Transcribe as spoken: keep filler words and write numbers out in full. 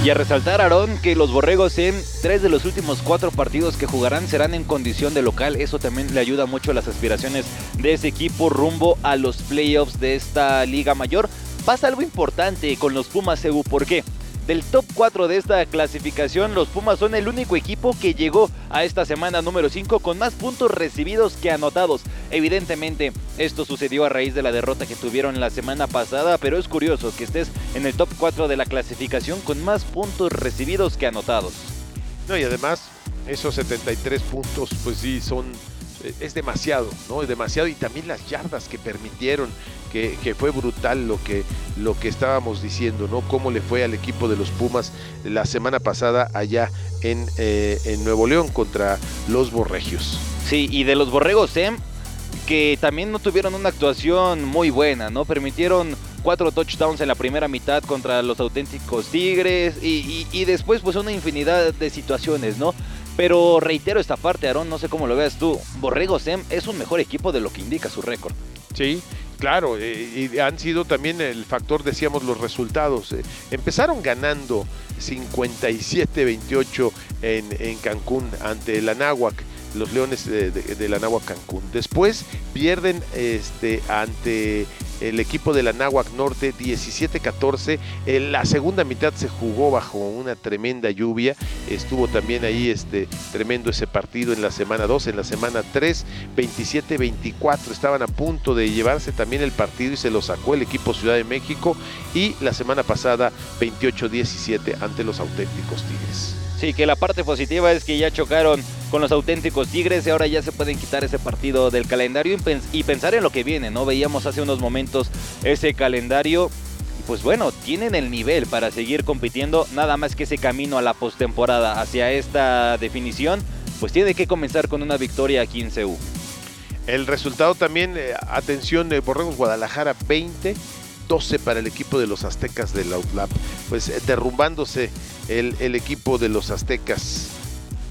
Y a resaltar, Aarón, que los borregos en tres de los últimos cuatro partidos que jugarán serán en condición de local. Eso también le ayuda mucho a las aspiraciones de ese equipo rumbo a los playoffs de esta Liga Mayor. Pasa algo importante con los Pumas, Ebu. ¿Por qué? Del top cuatro de esta clasificación, los Pumas son el único equipo que llegó a esta semana número cinco con más puntos recibidos que anotados. Evidentemente, esto sucedió a raíz de la derrota que tuvieron la semana pasada, pero es curioso que estés en el top cuatro de la clasificación con más puntos recibidos que anotados. No, y además, esos setenta y tres puntos, pues sí, son... es demasiado, ¿no? Es demasiado, y también las yardas que permitieron, que, que fue brutal lo que, lo que estábamos diciendo, ¿no? Cómo le fue al equipo de los Pumas la semana pasada allá en, eh, en Nuevo León contra los Borregios. Sí, y de los Borregos, ¿eh? Que también no tuvieron una actuación muy buena, ¿no? Permitieron cuatro touchdowns en la primera mitad contra los auténticos Tigres y, y, y después pues una infinidad de situaciones, ¿no? Pero reitero esta parte, Aarón, no sé cómo lo veas tú. Borregos Sem es un mejor equipo de lo que indica su récord. Sí, claro, eh, y han sido también el factor, decíamos, los resultados. Eh, empezaron ganando cincuenta y siete veintiocho en, en Cancún ante el Anáhuac, los Leones de, de, del Anáhuac Cancún. Después pierden este, ante el equipo del Anáhuac Norte diecisiete catorce. En la segunda mitad se jugó bajo una tremenda lluvia. Estuvo también ahí este, tremendo ese partido en la semana dos. En la semana tres, veintisiete veinticuatro. Estaban a punto de llevarse también el partido y se lo sacó el equipo Ciudad de México. Y la semana pasada, veintiocho diecisiete ante los auténticos Tigres. Sí, que la parte positiva es que ya chocaron con los auténticos Tigres y ahora ya se pueden quitar ese partido del calendario y, pens- y pensar en lo que viene, ¿no? Veíamos hace unos momentos ese calendario y pues bueno, tienen el nivel para seguir compitiendo, nada más que ese camino a la postemporada hacia esta definición, pues tiene que comenzar con una victoria aquí en C U. El resultado también, eh, atención, eh, Borregos Guadalajara veinte doce para el equipo de los Aztecas del Outlap, pues eh, derrumbándose el, el equipo de los Aztecas